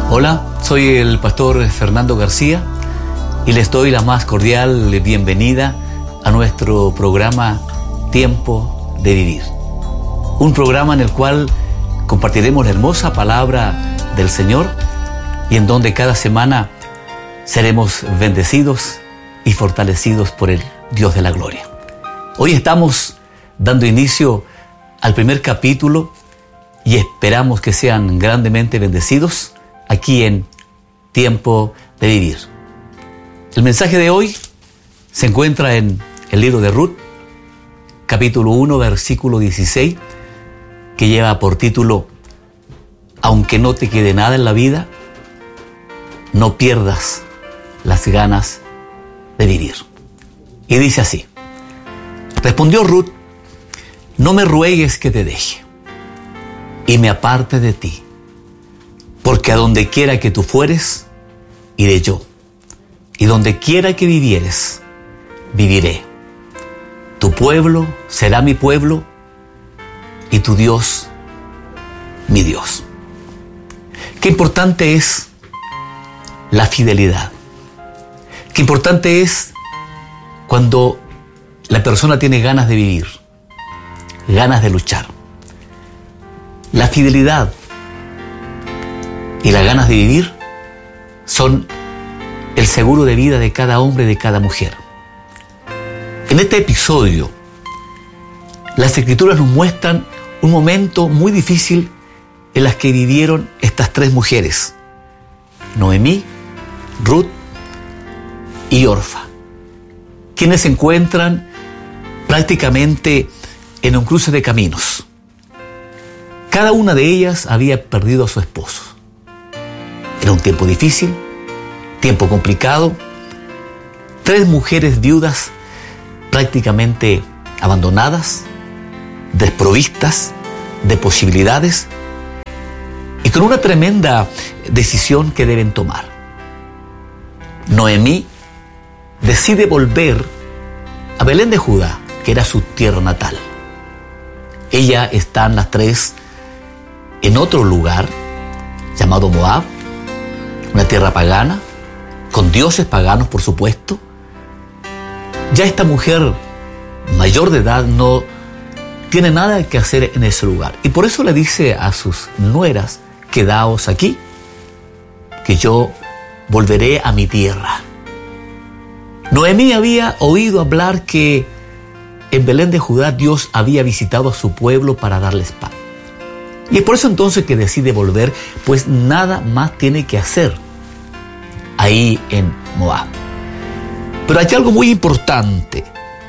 Hola, soy el pastor Fernando García y les doy la más cordial bienvenida a nuestro programa Tiempo de Vivir. Un programa en el cual compartiremos la hermosa palabra del Señor y en donde cada semana seremos bendecidos y fortalecidos por el Dios de la gloria. Hoy estamos dando inicio al primer capítulo y esperamos que sean grandemente bendecidos aquí en Tiempo de Vivir. El mensaje de hoy se encuentra en el libro de Ruth, capítulo 1, versículo 16, que lleva por título: aunque no te quede nada en la vida, no pierdas las ganas de vivir. Y dice así: respondió Ruth, no me ruegues que te deje y me aparte de ti, porque a donde quiera que tú fueres, iré yo, y donde quiera que vivieres, viviré. Tu pueblo será mi pueblo, y tu Dios, mi Dios. Qué importante es la fidelidad. Qué importante es cuando la persona tiene ganas de vivir, ganas de luchar. La fidelidad y las ganas de vivir son el seguro de vida de cada hombre y de cada mujer. En este episodio, las Escrituras nos muestran un momento muy difícil en las que vivieron estas tres mujeres: Noemí, Ruth y Orfa, quienes se encuentran prácticamente en un cruce de caminos. Cada una de ellas había perdido a su esposo. Era un tiempo difícil, tiempo complicado. Tres mujeres viudas prácticamente abandonadas, desprovistas de posibilidades y con una tremenda decisión que deben tomar. Noemí decide volver a Belén de Judá, que era su tierra natal. Ellas están las tres en otro lugar llamado Moab, una tierra pagana, con dioses paganos, por supuesto. Ya esta mujer mayor de edad no tiene nada que hacer en ese lugar. Y por eso le dice a sus nueras: quedaos aquí, que yo volveré a mi tierra. Noemí había oído hablar que en Belén de Judá Dios había visitado a su pueblo para darles pan. Y es por eso entonces que decide volver, pues nada más tiene que hacer ahí en Moab. Pero hay algo muy importante.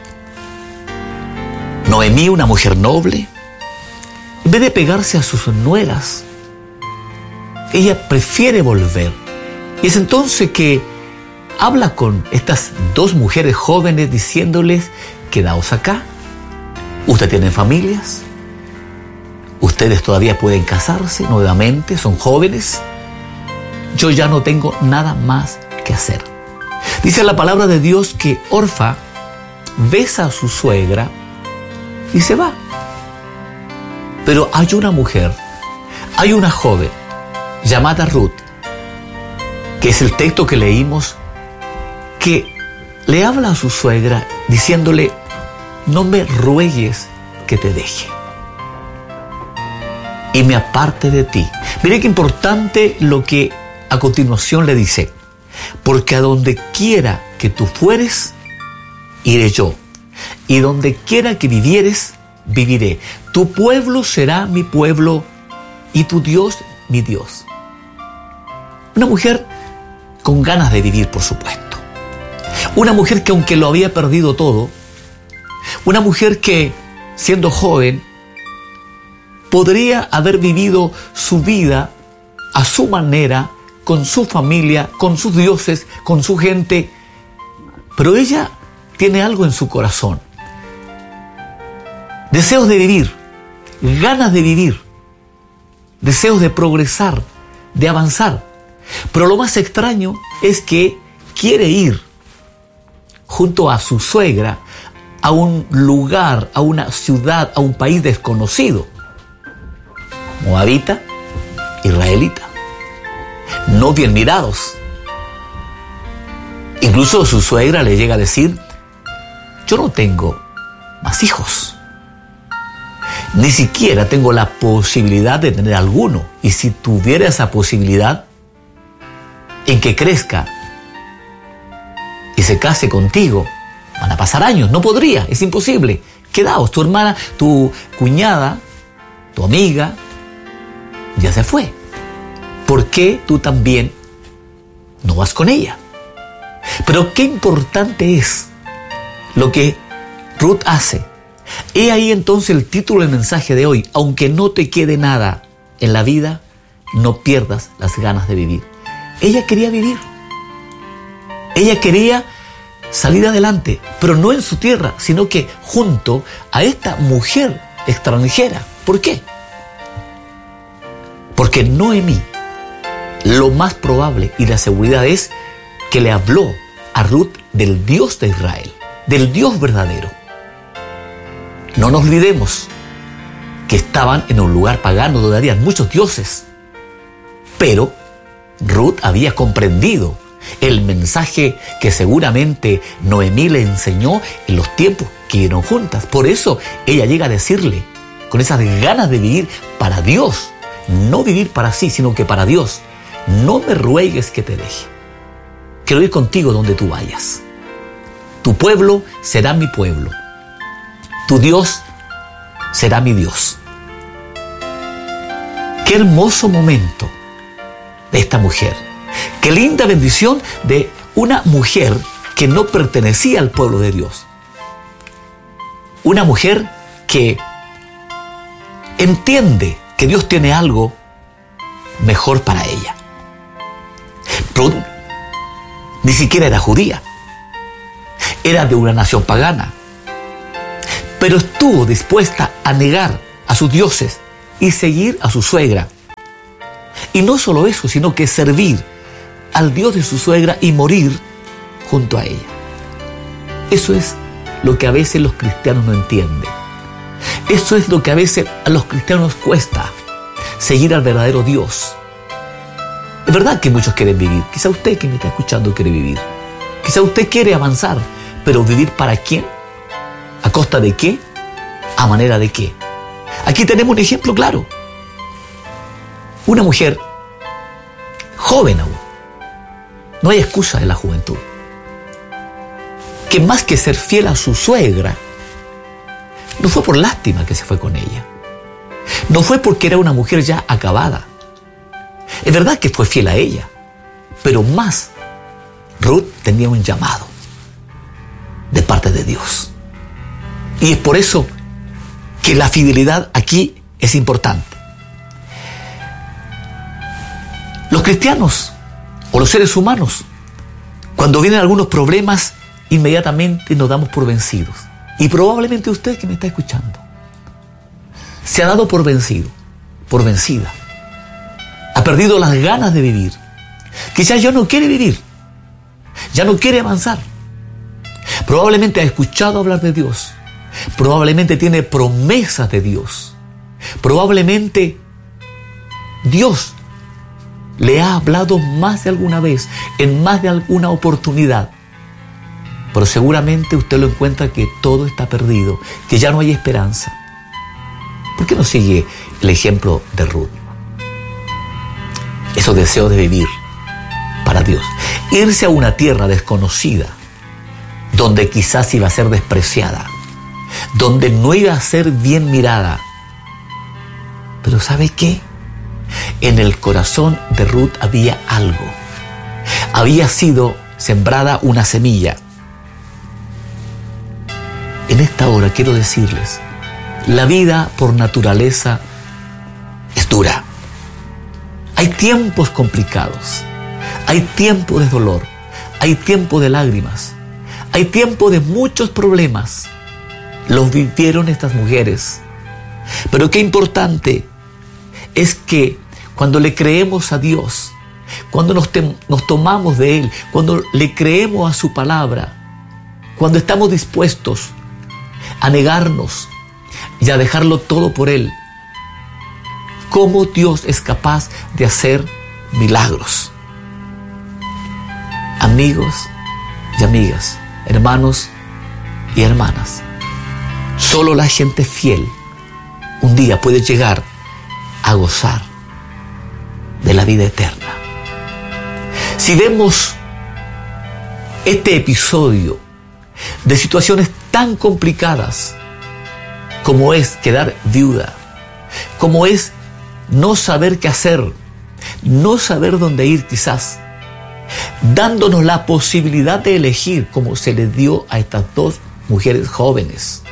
Noemí, una mujer noble, en vez de pegarse a sus nueras, ella prefiere volver. Y es entonces que habla con estas dos mujeres jóvenes diciéndoles: quedaos acá, ustedes tienen familias, ustedes todavía pueden casarse nuevamente, son jóvenes, yo ya no tengo nada más que hacer. Dice la palabra de Dios que Orfa besa a su suegra y se va. Pero hay una mujer, hay una joven llamada Ruth, que es el texto que leímos, que le habla a su suegra diciéndole: no me ruegues que te deje y me aparte de ti. Mire qué importante lo que a continuación le dice: porque a donde quiera que tú fueres, iré yo, y donde quiera que vivieres, viviré. Tu pueblo será mi pueblo, y tu Dios, mi Dios. Una mujer con ganas de vivir, por supuesto. Una mujer que, aunque lo había perdido todo, una mujer que, siendo joven, podría haber vivido su vida a su manera, con su familia, con sus dioses, con su gente. Pero ella tiene algo en su corazón: deseos de vivir, ganas de vivir, deseos de progresar, de avanzar. Pero lo más extraño es que quiere ir junto a su suegra a un lugar, a una ciudad, a un país desconocido. Moabita, israelita. no bien mirados. Incluso su suegra le llega a decir: yo no tengo más hijos. Ni siquiera tengo la posibilidad de tener alguno. Y si tuviera esa posibilidad en que crezca y se case contigo, van a pasar años. No podría, es imposible. Quedaos, tu hermana, tu cuñada, tu amiga, ya se fue. ¿Por qué tú también no vas con ella? Pero qué importante es lo que Ruth hace. He ahí entonces el título del mensaje de hoy: aunque no te quede nada en la vida, no pierdas las ganas de vivir. Ella quería vivir. Ella quería salir adelante, pero no en su tierra, sino que junto a esta mujer extranjera. ¿Por qué? Porque Noemí, lo más probable y la seguridad es que le habló a Ruth del Dios de Israel, del Dios verdadero. No nos olvidemos que estaban en un lugar pagano donde había muchos dioses, pero Ruth había comprendido el mensaje que seguramente Noemí le enseñó en los tiempos que vivieron juntas. Por eso ella llega a decirle, con esas ganas de vivir para Dios, no vivir para sí, sino que para Dios: no me ruegues que te deje. Quiero ir contigo donde tú vayas. Tu pueblo será mi pueblo. Tu Dios será mi Dios. Qué hermoso momento de esta mujer. Qué linda bendición de una mujer que no pertenecía al pueblo de Dios. Una mujer que entiende que Dios tiene algo mejor para ella. Ruth ni siquiera era judía. Era de una nación pagana. Pero estuvo dispuesta a negar a sus dioses y seguir a su suegra. Y no solo eso, sino que servir al Dios de su suegra y morir junto a ella. Eso es lo que a veces los cristianos no entienden. Eso es lo que a veces a los cristianos cuesta: seguir al verdadero Dios. Es verdad que muchos quieren vivir. Quizá usted que me está escuchando quiere vivir. Quizá usted quiere avanzar, pero ¿vivir para quién? ¿A costa de qué? ¿A manera de qué? Aquí tenemos un ejemplo claro. Una mujer joven aún. No hay excusa en la juventud. Que más que ser fiel a su suegra, no fue por lástima que se fue con ella. No fue porque era una mujer ya acabada. Es verdad que fue fiel a ella, pero más, Ruth tenía un llamado de parte de Dios. Y es por eso que la fidelidad aquí es importante. Los cristianos o los seres humanos, cuando vienen algunos problemas, inmediatamente nos damos por vencidos. Y probablemente usted que me está escuchando se ha dado por vencido, por vencida. Ha perdido las ganas de vivir. Quizás ya no quiere vivir, ya no quiere avanzar. Probablemente ha escuchado hablar de Dios. Probablemente tiene promesas de Dios. Probablemente Dios le ha hablado más de alguna vez, en más de alguna oportunidad. Pero seguramente usted lo encuentra que todo está perdido, que ya no hay esperanza. ¿Por qué no sigue el ejemplo de Ruth? Esos deseos de vivir para Dios. Irse a una tierra desconocida, donde quizás iba a ser despreciada, donde no iba a ser bien mirada. Pero ¿sabe qué? En el corazón de Ruth había algo. Había sido sembrada una semilla. En esta hora quiero decirles, la vida por naturaleza es dura. Hay tiempos complicados, hay tiempos de dolor, hay tiempos de lágrimas, hay tiempos de muchos problemas. Los vivieron estas mujeres. Pero qué importante es que cuando le creemos a Dios, cuando nos tomamos de Él, cuando le creemos a su palabra, cuando estamos dispuestos a negarnos y a dejarlo todo por Él, ¿cómo Dios es capaz de hacer milagros. Amigos y amigas, hermanos y hermanas, solo la gente fiel un día puede llegar a gozar de la vida eterna. Si vemos este episodio de situaciones tan complicadas como es quedar viuda, como es no saber qué hacer, no saber dónde ir quizás, dándonos la posibilidad de elegir como se le dio a estas dos mujeres jóvenes.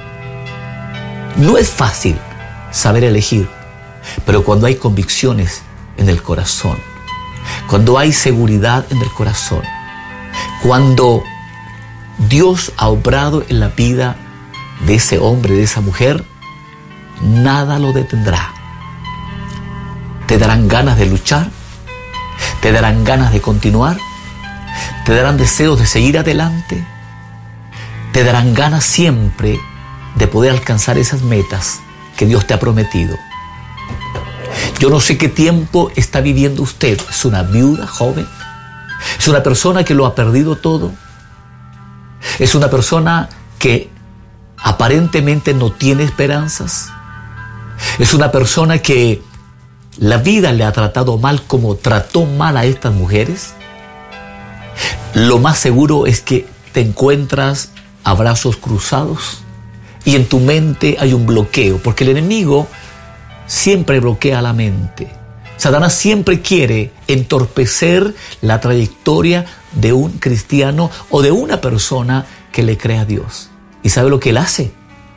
No es fácil saber elegir, pero cuando hay convicciones en el corazón, cuando hay seguridad en el corazón, cuando Dios ha obrado en la vida de ese hombre, de esa mujer, nada lo detendrá. Te darán ganas de luchar, te darán ganas de continuar, te darán deseos de seguir adelante, te darán ganas siempre de poder alcanzar esas metas que Dios te ha prometido. Yo no sé qué tiempo está viviendo usted. ¿Es una viuda joven? ¿Es una persona que lo ha perdido todo? ¿Es una persona que aparentemente no tiene esperanzas? ¿Es una persona que la vida le ha tratado mal como trató mal a estas mujeres? Lo más seguro es que te encuentras a brazos cruzados y en tu mente hay un bloqueo, porque el enemigo siempre bloquea la mente. Satanás siempre quiere entorpecer la trayectoria de un cristiano o de una persona que le cree a Dios. ¿Y sabe lo que él hace?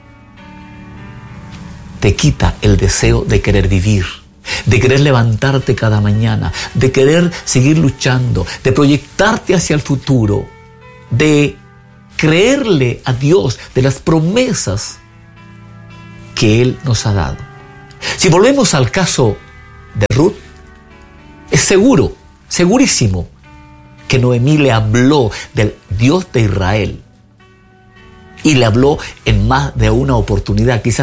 Te quita el deseo de querer vivir, de querer levantarte cada mañana, de querer seguir luchando, de proyectarte hacia el futuro, de creerle a Dios de las promesas que Él nos ha dado. Si volvemos al caso de Ruth, es seguro, segurísimo, que Noemí le habló del Dios de Israel y le habló en más de una oportunidad, quizás